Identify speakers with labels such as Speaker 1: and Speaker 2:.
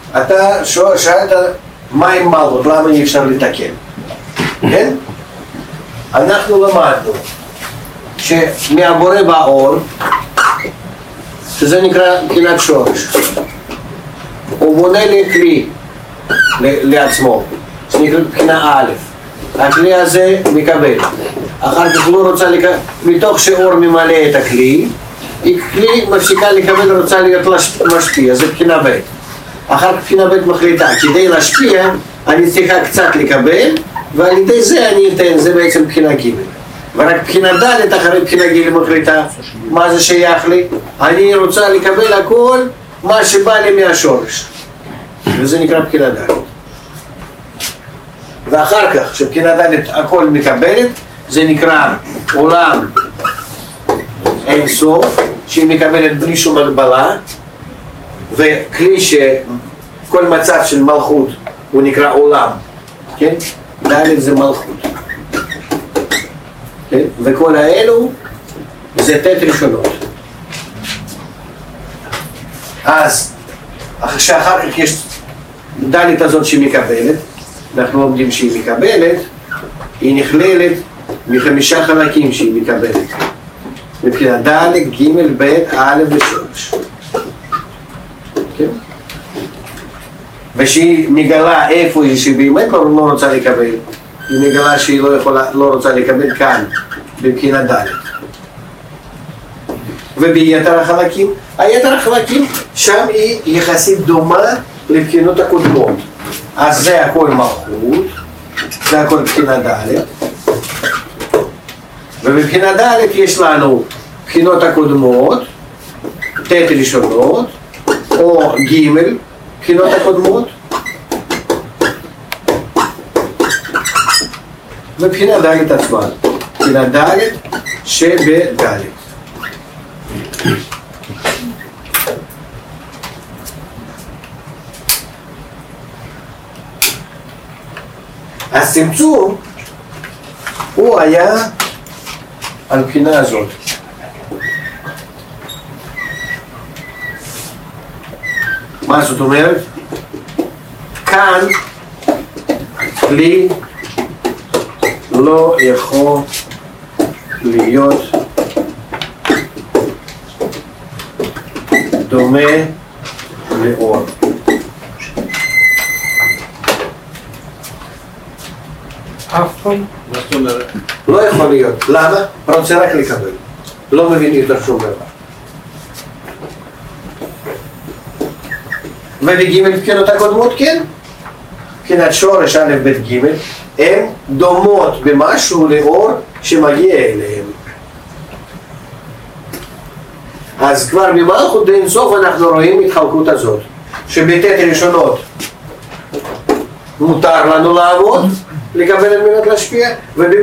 Speaker 1: אתה שאלת מה עם מלכות, למה אי אפשר לתקן? כן? אנחנו למדנו שמהבורא באור, שזה נקרא בחינת שורש, הוא בונה לי כלי לעצמו, שנקרא בחינה א', הכלי הזה מקבל, אחר כך הוא רוצה לקבל, מתוך שאור ממלא את הכלי, כלי מפסיקה לקבל, רוצה להיות משפיע, זה בחינה ב'. אחר כך בחינה ב' מחליטה, כדי להשפיע אני צריכה קצת לקבל, ועל ידי זה אני אתן, זה בעצם בחינה ג'. ורק בחינה ד' אחרי בחינה ג' מחליטה, מה זה שייך לי? אני רוצה לקבל הכל מה שבא לי מהשורש, וזה נקרא בחינה ד'. ואחר כך, שבחינה ד' הכל מקבלת, זה נקרא עולם אין סוף, שהיא מקבלת בלי שום הגבלה, וכלי שכל מצב של מלכות הוא נקרא עולם, כן? ד' זה מלכות, כן? וכל האלו זה תת ראשונות. אז שאחר כך יש ד' הזאת שהיא מקבלת, אנחנו לומדים שהיא מקבלת, היא נכללת מחמישה חלקים שהיא מקבלת, מבחינת ד', ג', ב', א' ושורש. כן? ושהיא מגלה איפה היא שבאמת לא רוצה לקבל, היא מגלה שהיא לא רוצה לקבל כאן, בבחינת ד'. וביתר החלקים, היתר החלקים, שם היא יחסית דומה לבחינות הקודמות. אז זה הכל מלכות, זה הכל בחינת ד'. ובבחינת ד' יש לנו בחינות הקודמות, ת' ראשונות, או ג' בחינות הקודמות, ובחינת ד' עצמה, בחינת ד' שבד'. הצמצום הוא היה על בחינה הזאת. מה זאת אומרת? כאן כלי לא יכול להיות דומה לאור.
Speaker 2: אף פעם?
Speaker 1: מה זאת אומרת? לא יכול להיות. למה? רוצה רק לקבל. לא מבין יותר שום דבר. ובג' בחינות הקודמות כן. בחינת שורש א' ב' ג' הן דומות במשהו לאור שמגיע אליהם. אז כבר במלכות דין סוף אנחנו רואים התחלקות הזאת, שבתת ראשונות מותר לנו לעבוד, לקבל על מנת להשפיע,